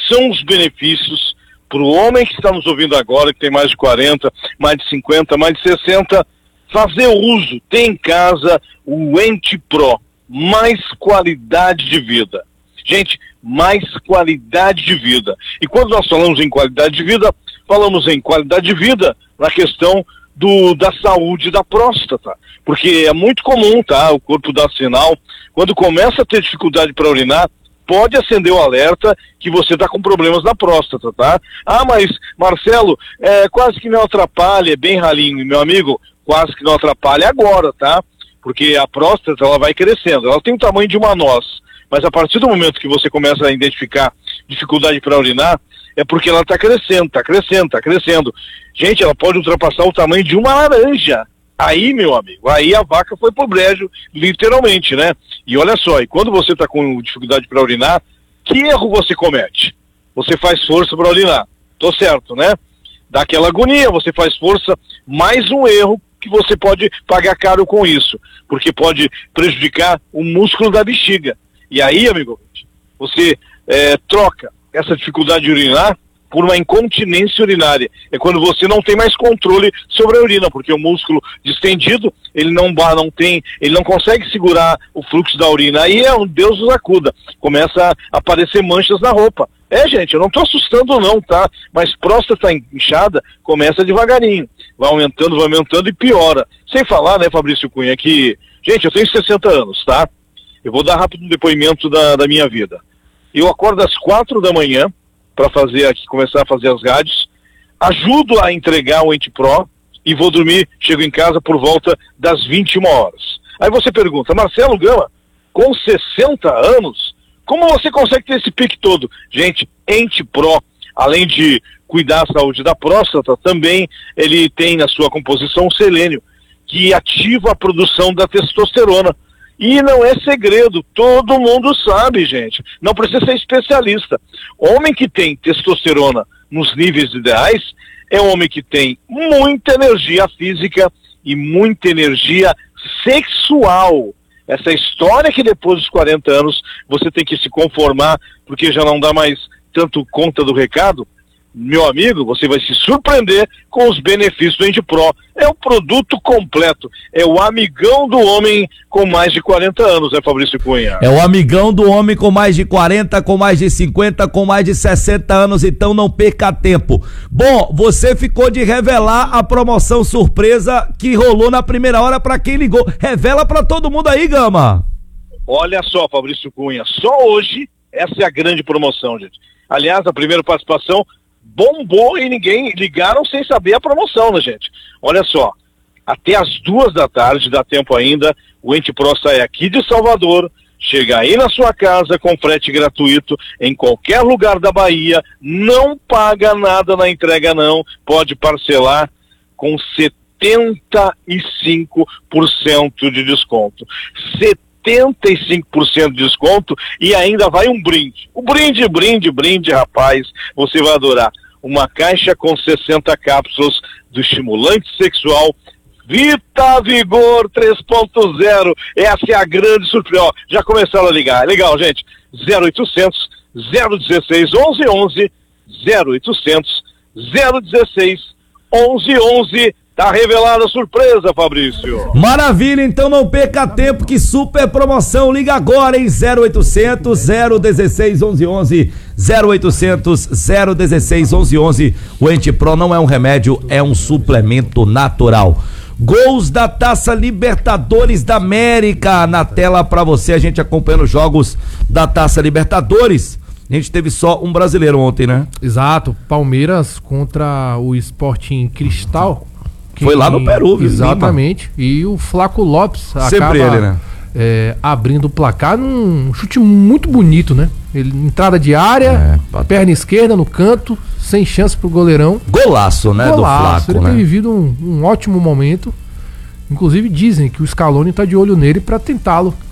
são os benefícios para o homem que está nos ouvindo agora, que tem mais de 40, mais de 50, mais de 60, fazer uso, ter em casa o Ente Pro, mais qualidade de vida. Gente, mais qualidade de vida. E quando nós falamos em qualidade de vida, falamos em qualidade de vida na questão da saúde da próstata. Porque é muito comum, tá? O corpo dá sinal. Quando começa a ter dificuldade para urinar, pode acender o alerta que você está com problemas na próstata, tá? Ah, mas, Marcelo, quase que não atrapalha, é bem ralinho. Meu amigo, quase que não atrapalha agora, tá? Porque a próstata, ela vai crescendo. Ela tem o tamanho de uma noz. Mas a partir do momento que você começa a identificar dificuldade para urinar, é porque ela está crescendo, está crescendo, está crescendo. Gente, ela pode ultrapassar o tamanho de uma laranja. Aí, meu amigo, aí a vaca foi pro brejo, literalmente, né? E olha só, e quando você está com dificuldade para urinar, que erro você comete? Você faz força para urinar. Tô certo, né? Dá aquela agonia, você faz força, mais um erro que você pode pagar caro com isso, porque pode prejudicar o músculo da bexiga. E aí, amigo, você troca essa dificuldade de urinar por uma incontinência urinária. É quando você não tem mais controle sobre a urina, porque o músculo distendido, ele não consegue segurar o fluxo da urina. Aí Deus nos acuda. Começa a aparecer manchas na roupa. Gente, eu não estou assustando não, tá? Mas próstata inchada começa devagarinho. Vai aumentando e piora. Sem falar, né, Fabrício Cunha, que... Gente, eu tenho 60 anos, tá? Eu vou dar rápido um depoimento da minha vida. Eu acordo às 4 da manhã para começar a fazer as rádios, ajudo a entregar o Ente Pro e vou dormir, chego em casa por volta das 21 horas. Aí você pergunta, Marcelo Gama, com 60 anos, como você consegue ter esse pique todo? Gente, Ente Pro, além de cuidar da saúde da próstata, também ele tem na sua composição o selênio, que ativa a produção da testosterona. E não é segredo, todo mundo sabe, gente. Não precisa ser especialista. Homem que tem testosterona nos níveis ideais é um homem que tem muita energia física e muita energia sexual. Essa história que depois dos 40 anos você tem que se conformar porque já não dá mais tanto conta do recado, meu amigo, você vai se surpreender com os benefícios do Ente Pro. É o produto completo, é o amigão do homem com mais de 40 anos, né, Fabrício Cunha? É o amigão do homem com mais de 40, com mais de 50, com mais de 60 anos, então não perca tempo. Bom, você ficou de revelar a promoção surpresa que rolou na primeira hora para quem ligou. Revela para todo mundo aí, Gama. Olha só, Fabrício Cunha, só hoje, essa é a grande promoção, gente. Aliás, a primeira participação bombou e ninguém ligaram sem saber a promoção, né, gente? Olha só, até as 2 da tarde, dá tempo ainda, o Ente Pro sai aqui de Salvador, chega aí na sua casa com frete gratuito em qualquer lugar da Bahia, não paga nada na entrega não, pode parcelar com 75% de desconto. 75% de desconto e ainda vai um brinde. O brinde, rapaz, você vai adorar. Uma caixa com 60 cápsulas do estimulante sexual Vita Vigor 3.0. Essa é a grande surpresa. Ó, já começaram a ligar. É legal, gente. 0800 016 1111 0800 016 1111. Tá revelada a surpresa, Fabrício. Maravilha, então não perca tempo, que super promoção. Liga agora em 0800 016 1111 0800 016 1111. O Ente Pro não é um remédio, é um suplemento natural. Gols da Taça Libertadores da América na tela pra você, a gente acompanhando os jogos da Taça Libertadores. A gente teve só um brasileiro ontem, né? Exato, Palmeiras contra o Sporting Cristal. Foi lá no Peru, viu? Exatamente. E o Flaco Lopes sempre acaba ele, né? Abrindo o placar num chute muito bonito, né? Entrada de área, perna esquerda no canto, sem chance pro goleirão. Golaço, né? Do Flaco, ele né? tem vivido um ótimo momento. Inclusive dizem que o Scaloni tá de olho nele para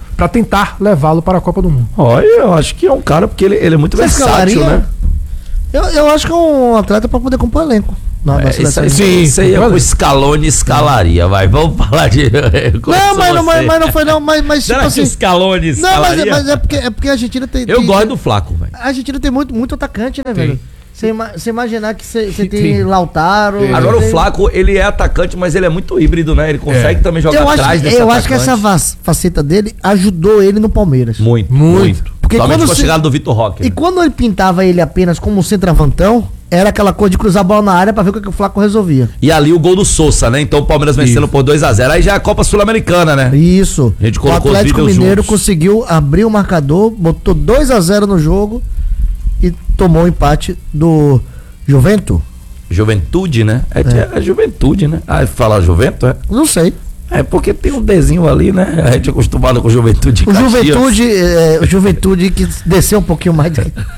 tentar levá-lo para a Copa do Mundo. Olha, eu acho que é um cara, porque ele é muito versátil, né? Eu acho que é um atleta pra poder compor elenco. Isso aí é o Scaloni escalaria, vai. Vamos falar de. Mas não foi não. Mas será tipo que assim, Scaloni escalaria? Mas é porque a Argentina tem. Eu gosto do Flaco, velho. A Argentina tem muito atacante, né, velho? Você imaginar que você tem Lautaro. Agora o Flaco, ele é atacante, mas ele é muito híbrido, né? Ele consegue também jogar atrás desse Eu acho que essa faceta dele ajudou ele no Palmeiras. Muito. Porque quando com a chegada do Vitor Roque. E quando ele pintava ele apenas como centroavantão, era aquela coisa de cruzar a bola na área pra ver o que o Flaco resolvia. E ali o gol do Sousa, né? Então o Palmeiras vencendo por 2-0. Aí já é a Copa Sul-Americana, né? Isso. A gente colocou o Atlético Mineiro juntos. conseguiu abrir o marcador, botou 2-0 no jogo e tomou o empate do Juventude, né? É Juventude, né? Ah, fala Juventus, é? Não sei. É porque tem um Dzinho ali, né? A gente é acostumado com Juventude. O Juventude que desceu um pouquinho mais.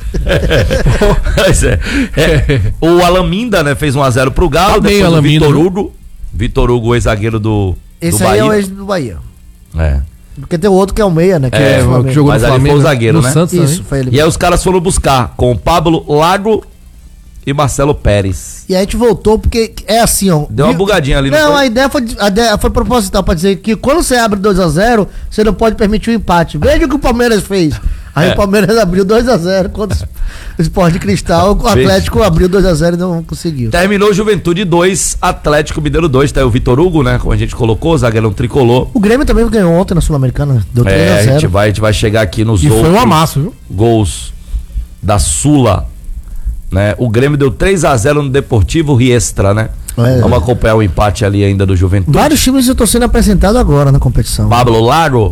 O Alaminda, né? Fez 1-0 pro Galo. Depois o Vitor Hugo, ex-zagueiro do Esse Bahia. aí é o ex do Bahia. É. Porque tem o outro que é o meia, né? Que jogou mas no ali Flamengo, foi o zagueiro, né? Santos, isso, foi ele. E aí os caras foram buscar com o Pablo Lago e Marcelo Pérez. E aí a gente voltou porque é assim, ó. Deu uma bugadinha ali. Não, a ideia foi proposital pra dizer que quando você abre 2-0, você não pode permitir o empate. Veja o que o Palmeiras fez. Aí o Palmeiras abriu 2-0 contra o Sport de Cristal. O Atlético abriu 2-0 e não conseguiu. Terminou Juventude 2, Atlético Mineiro 2. Tá aí o Vitor Hugo, né? Como a gente colocou, zagueirão tricolor. O Grêmio também ganhou ontem na Sul-Americana. Deu 3-0. A gente vai chegar aqui nos E outros foi um amasso, viu? gols da Sula. Né? O Grêmio deu 3-0 no Deportivo Riestra, né? Vamos acompanhar o empate ali ainda do Juventude. Vários times estão sendo apresentados agora na competição. Pablo Lago.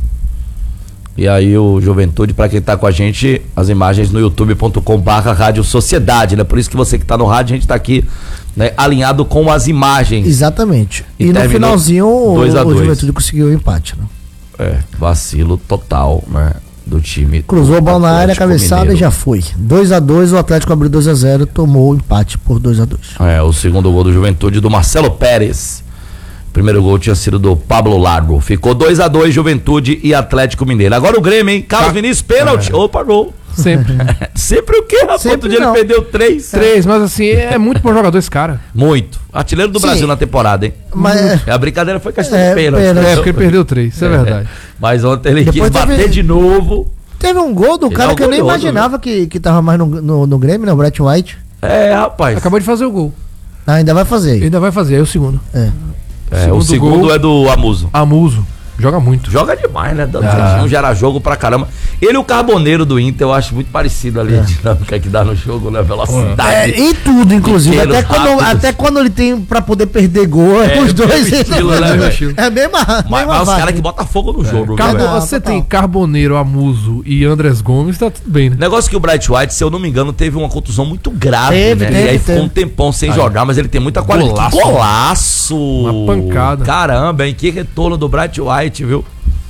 E aí o Juventude, pra quem tá com a gente, as imagens no youtube.com/Rádio Sociedade, né? Por isso que você que tá no rádio, a gente tá aqui, né, alinhado com as imagens. Exatamente. E no finalzinho o Juventude conseguiu o empate, né? Vacilo total, né? Do time. Cruzou a bola na área, cabeçada Mineiro. E já foi. 2-2, o Atlético abriu 2-0, tomou o empate por 2-2. O segundo gol do Juventude do Marcelo Pérez. O primeiro gol tinha sido do Pablo Lago. Ficou 2-2, Juventude e Atlético Mineiro. Agora o Grêmio, hein? Carlos Vinícius, pênalti. Opa, gol. Sempre. Sempre o quê, rapaz? Outro dia ele perdeu 3. 3, mas assim, é muito bom jogador esse cara. Muito. Artilheiro do Brasil na temporada, hein? Mas A brincadeira foi questão de pênalti. Porque ele perdeu 3, isso é verdade. Mas ontem ele Depois quis bater de novo. Teve um gol do cara que eu nem imaginava que tava mais no Grêmio, né? O Brett White. Rapaz. Acabou de fazer o gol. Ainda vai fazer. Ainda vai fazer, é o segundo. O segundo gol é do Amuso. Amuso. Joga muito. Joga demais, né? Gera jogo pra caramba. Ele e o Carboneiro do Inter, eu acho muito parecido ali a dinâmica que dá no jogo, né? Velocidade. Em tudo, inclusive. Pequeno, Até quando ele tem pra poder perder gol, os dois. Estilo, né, é bem mais. Mas os caras que botam fogo no jogo. Você tem Carboneiro, Amuso e Andrés Gomes, tá tudo bem, né? Negócio que o Bright White, se eu não me engano, teve uma contusão muito grave, né? E aí ficou um tempão sem jogar, mas ele tem muita qualidade. Golaço! Uma pancada. Caramba, hein? Que retorno do Bright White, viu?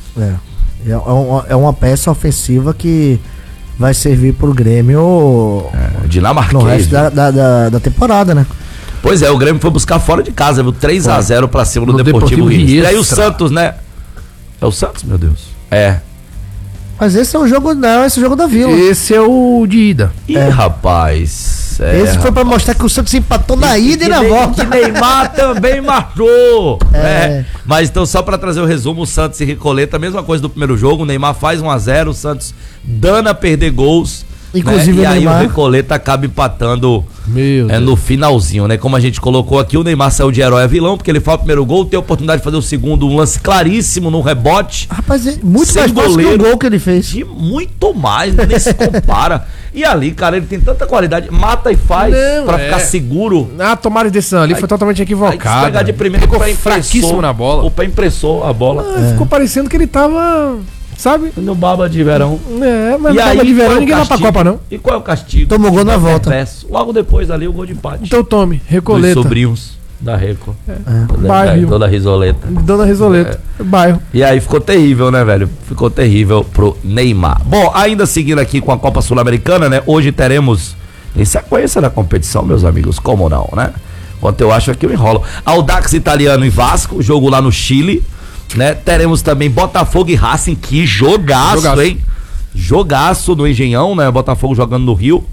É uma peça ofensiva que vai servir pro Grêmio dinamarquês, no resto da temporada, né? Pois é, o Grêmio foi buscar fora de casa, viu? 3-0 pra cima do Deportivo Riestra. E aí o Santos, né? É o Santos, meu Deus? Mas esse é o jogo, não, esse é o jogo da Vila. Esse é o de ida. Rapaz. Esse foi pra mostrar que o Santos empatou na ida e na volta. Que Neymar também marcou. Mas então, só pra trazer o resumo, o Santos e Recoleta, a mesma coisa do primeiro jogo. O Neymar faz 1-0, o Santos dando a perder gols. Inclusive, e aí Neymar... o Recoleta acaba empatando no finalzinho, né? Como a gente colocou aqui, o Neymar saiu de herói a vilão, porque ele faz o primeiro gol, tem a oportunidade de fazer o segundo, um lance claríssimo no rebote. Rapaz, muito mais fácil que o gol que ele fez. Muito mais, nem se compara. E ali, cara, ele tem tanta qualidade, mata e faz pra ficar seguro. A tomada de decisão ali foi totalmente equivocada. Pegar de primeira, ficou fraquíssimo na bola. O pé impressou a bola. Ficou parecendo que ele tava... Sabe? No baba de verão. Mas no baba de verão ninguém vai pra Copa, não. E qual é o castigo? Tomou gol na volta. Logo depois ali o gol de empate. Então tome, Recoleta. Dos sobrinhos da Reco. Bairro. Dona Risoleta. Dona Risoleta. Bairro. E aí ficou terrível, né, velho? Ficou terrível pro Neymar. Bom, ainda seguindo aqui com a Copa Sul-Americana, né? Hoje teremos... Tem sequência da competição, meus amigos. Como não, né? Enquanto eu acho que eu enrolo. Audax Italiano e Vasco, jogo lá no Chile. Né? Teremos também Botafogo e Racing, que jogaço, hein? Jogaço no Engenhão, né? Botafogo jogando no Rio.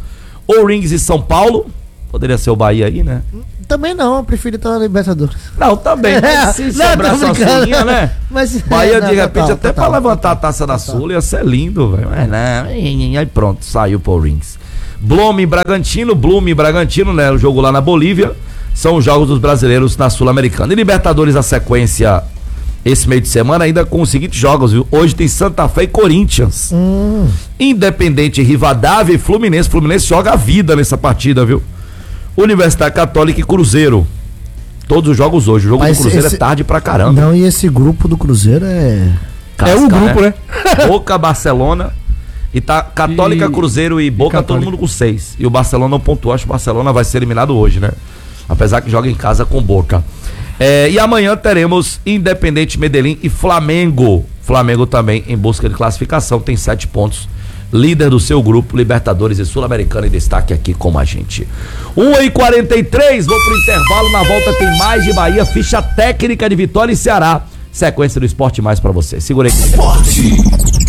O-Rings e São Paulo. Poderia ser o Bahia aí, né? Também não, eu prefiro estar na Libertadores. Não, também. Mas se sobrar só Sulinha, né? Mas, Bahia, de repente, até pra levantar a taça da Sula ia ser lindo, velho. Mas não, aí pronto, saiu pro Rings. Bloom e Bragantino, né? O jogo lá na Bolívia. São os jogos dos brasileiros na Sul-Americana. E Libertadores, a sequência, esse meio de semana, ainda com os seguintes jogos, viu? Hoje tem Santa Fé e Corinthians. Independente, Rivadavia e Fluminense. Fluminense joga a vida nessa partida, viu? Universidade Católica e Cruzeiro. Todos os jogos hoje. O jogo do Cruzeiro é tarde pra caramba. Não, e esse grupo do Cruzeiro é... Casca, é o grupo, né? Boca, Barcelona. E tá Católica, Cruzeiro e Boca, todo mundo com 6. E o Barcelona não pontuou. Acho que o Barcelona vai ser eliminado hoje, né? Apesar que joga em casa com Boca. E amanhã teremos Independente Medellín e Flamengo. Flamengo também em busca de classificação. Tem 7 pontos. Líder do seu grupo, Libertadores e Sul-Americana, em destaque aqui com a gente. 1h43, vou pro intervalo. Na volta tem mais de Bahia, ficha técnica de Vitória e Ceará. Sequência do Esporte Mais pra você. Segura aí. Esporte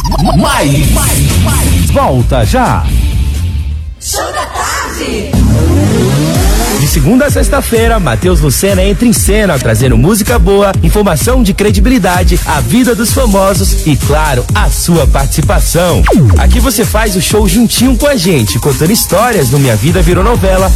Mais. Volta já. Show da tarde. De segunda a sexta-feira, Matheus Lucena entra em cena, trazendo música boa, informação de credibilidade, a vida dos famosos e, claro, a sua participação. Aqui você faz o show juntinho com a gente, contando histórias do Minha Vida Virou Novela